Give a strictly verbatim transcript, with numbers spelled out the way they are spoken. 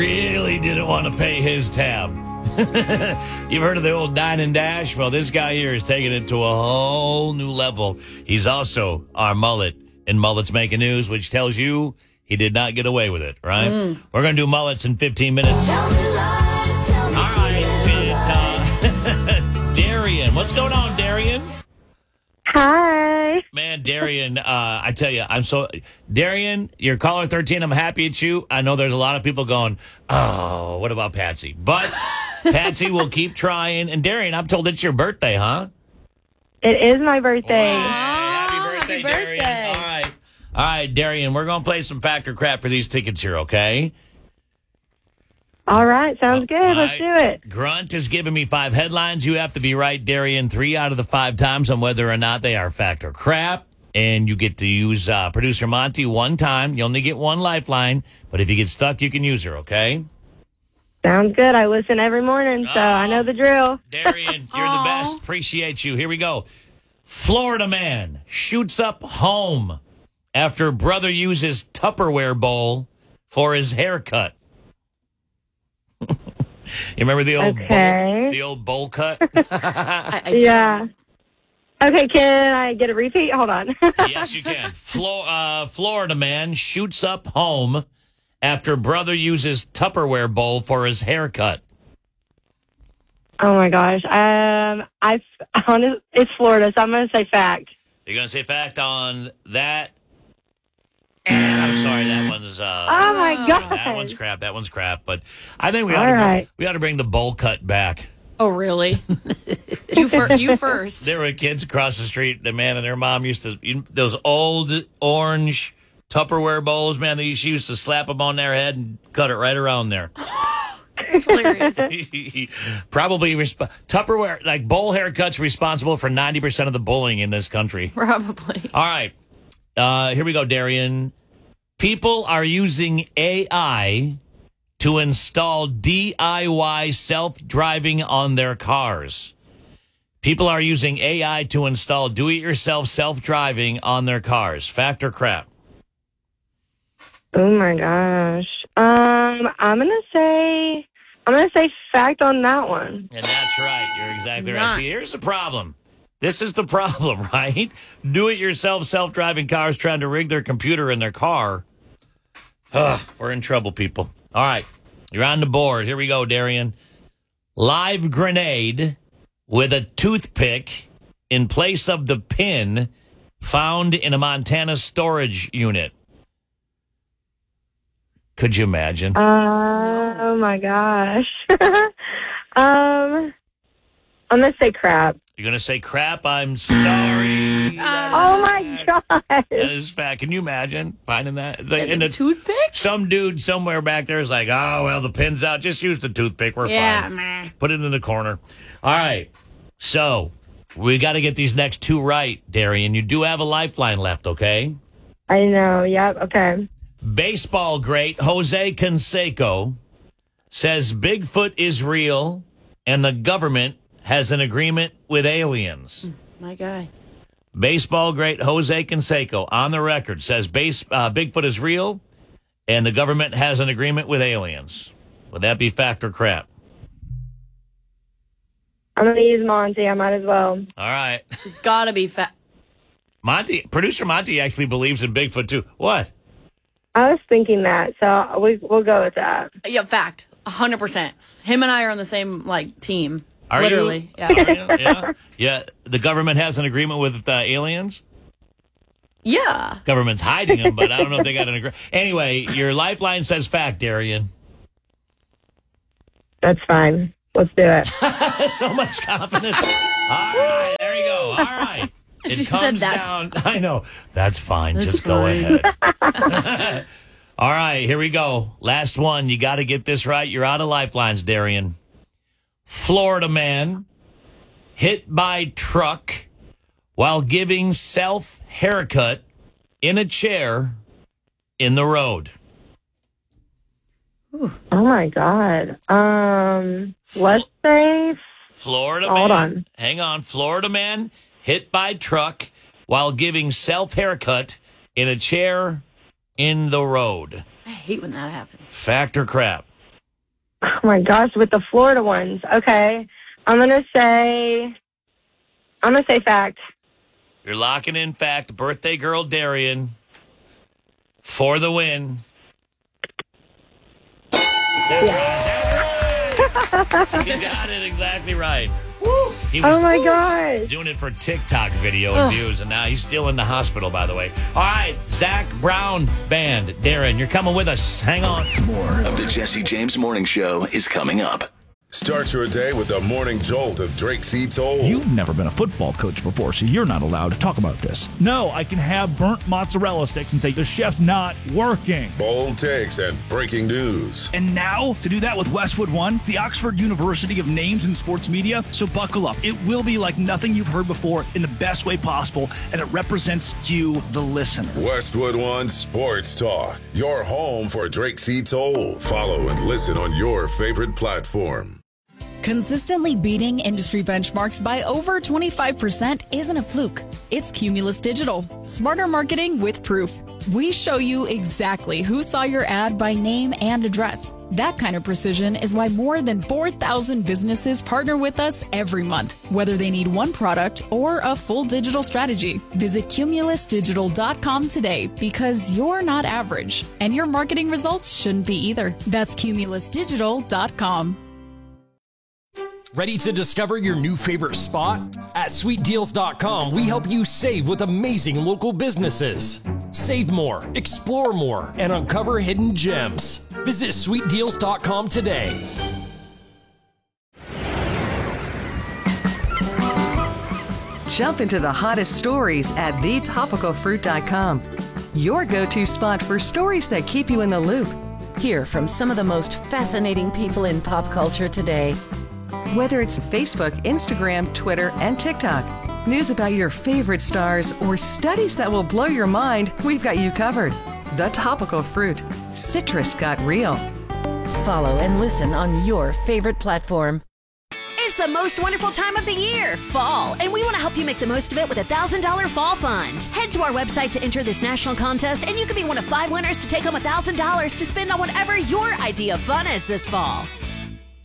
Really didn't want to pay his tab. You've heard of the old dine and dash? Well, this guy here is taking it to a whole new level. He's also our mullet in Mullets Making News, which tells you he did not get away with it, right? Mm. We're going to do mullets in fifteen minutes. Tell me lies, tell me All right, it's uh, Darian. What's going on, Darian? Hi. Man, Darian, uh, I tell you, I'm so... Darian, you're caller thirteen. I'm happy at you. I know there's a lot of people going, oh, what about Patsy? But Patsy will keep trying. And Darian, I'm told it's your birthday, huh? It is my birthday. Wow. Happy birthday, happy Darian. birthday. All right. All right, Darian, we're going to play some fact or crap for these tickets here, okay? All right. Sounds good. All Let's right. do it. Grunt has given me five headlines. You have to be right, Darian, three out of the five times on whether or not they are fact or crap. And you get to use uh, Producer Monty one time. You only get one lifeline. But if you get stuck, you can use her, okay? Sounds good. I listen every morning, so Oh, I know the drill. Darian, you're the best. Appreciate you. Here we go. Florida man shoots up home after brother uses Tupperware bowl for his haircut. You remember the old Okay. bowl, the old bowl cut? I, I Yeah. Okay, can I get a repeat? Hold on. Yes, you can. Flo- uh, Florida man shoots up home after brother uses Tupperware bowl for his haircut. Oh my gosh. Um, I honest, it's Florida, so I'm going to say fact. You're going to say fact on that? And I'm sorry, that one's uh, Oh my god. that one's crap. That one's crap. But I think we ought All to bring, right. we ought to bring the bowl cut back. Oh, really? you, fir- you first. There were kids across the street. The man and their mom used to you know, those old orange Tupperware bowls. Man, they she used to slap them on their head and cut it right around there. That's hilarious. Probably resp- Tupperware like bowl haircuts responsible for ninety percent of the bullying in this country. Probably. All right. Uh, here we go, Darian. People are using A I to install D I Y self-driving on their cars. People are using A I to install do-it-yourself self-driving on their cars. Fact or crap? Oh my gosh. Um, I'm going to say, I'm going to say fact on that one. And that's right. You're exactly right. Nice. See, here's the problem. This is the problem, right? Do-it-yourself self-driving cars trying to rig their computer in their car. Ugh, we're in trouble, people. All right. You're on the board. Here we go, Darian. Live grenade with a toothpick in place of the pin found in a Montana storage unit. Could you imagine? Uh, oh my gosh. um, I'm going to say crap. You're going to say crap? I'm sorry. That Oh is my fact. gosh. That is fact. Can you imagine finding that? It's like, And in a the, toothpick? some dude somewhere back there is like, oh, well, the pin's out. Just use the toothpick. We're Yeah, fine. meh. Put it in the corner. All right. So we got to get these next two right, Darian. You do have a lifeline left, okay? I know. Yep. Okay. Baseball great Jose Canseco says Bigfoot is real and the government has an agreement with aliens. My guy. Baseball great Jose Canseco on the record says base, uh, Bigfoot is real and the government has an agreement with aliens. Would that be fact or crap? I'm going to use Monty. I might as well. All right. Gotta be fat. Monty, producer Monty actually believes in Bigfoot too. What? I was thinking that, so we, we'll go with that. Yeah, fact. one hundred percent. Him and I are on the same, like, team. Are Literally. you? Yeah. Are you? Yeah. Yeah. The government has an agreement with uh, aliens? Yeah. Government's hiding them, but I don't know if they got an agreement. Anyway, your lifeline says fact, Darian. That's fine. Let's do it. So much confidence. All right, there you go. All right. It She said comes that's down. I know. That's fine. That's Just go fine. ahead. All right, here we go. Last one. You got to get this right. You're out of lifelines, Darian. Florida man hit by truck while giving self haircut in a chair in the road. Oh my god. Um, let's say Florida Hold man. on. Hang on. Florida man hit by truck while giving self haircut in a chair in the road. I hate when that happens. Fact or crap? Oh my gosh, with the Florida ones. Okay. I'm going to say, I'm going to say fact. You're locking in fact. Birthday girl Darian for the win. That's right. You got it exactly right. He was Oh my gosh. doing it for TikTok video and views, and now he's still in the hospital, by the way. All right, Zach Brown Band. Darren, you're coming with us. Hang on. More of the Jesse James Morning Show is coming up. Start your day with the morning jolt of Drake C. Toll. You've never been a football coach before, so you're not allowed to talk about this. No, I can have burnt mozzarella sticks and say the chef's not working. Bold takes and breaking news. And now, to do that with Westwood One, the Oxford University of Names in Sports Media. So buckle up. It will be like nothing you've heard before in the best way possible, and it represents you, the listener. Westwood One Sports Talk. Your home for Drake C. Toll. Follow and listen on your favorite platform. Consistently beating industry benchmarks by over twenty-five percent isn't a fluke. It's Cumulus Digital. Smarter marketing with proof. We show you exactly who saw your ad by name and address. That kind of precision is why more than four thousand businesses partner with us every month, whether they need one product or a full digital strategy. Visit cumulus digital dot com today because you're not average, and your marketing results shouldn't be either. That's cumulus digital dot com. Ready to discover your new favorite spot? At sweet deals dot com, we help you save with amazing local businesses. Save more, explore more, and uncover hidden gems. Visit sweet deals dot com today. Jump into the hottest stories at the topical fruit dot com. Your go-to spot for stories that keep you in the loop. Hear from some of the most fascinating people in pop culture today. Whether it's Facebook, Instagram, Twitter, and TikTok, news about your favorite stars, or studies that will blow your mind, we've got you covered. The Topical Fruit. Citrus got real. Follow and listen on your favorite platform. It's the most wonderful time of the year, fall, and we want to help you make the most of it with a one thousand dollars Fall Fund. Head to our website to enter this national contest, and you could be one of five winners to take home one thousand dollars to spend on whatever your idea of fun is this fall.